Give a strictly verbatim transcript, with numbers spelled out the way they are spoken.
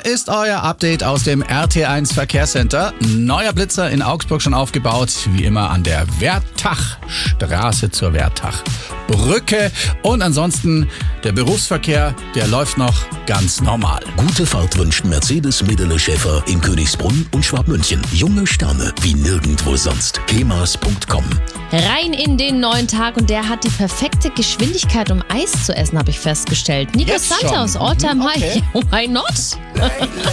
Hier ist euer Update aus dem R T eins Verkehrscenter. Neuer Blitzer in Augsburg schon aufgebaut, wie immer an der Wertachstraße zur Wertachbrücke. Und ansonsten der Berufsverkehr, der läuft noch ganz normal. Gute Fahrt wünscht Mercedes Medele Schäfer in Königsbrunn und Schwabmünchen. Junge Sterne wie nirgendwo sonst. kemas punkt com. Rein in den neuen Tag und der hat die perfekte Geschwindigkeit, um Eis zu essen, habe ich festgestellt. Nico Jetzt Santos, schon? All Time Okay. High. Why not?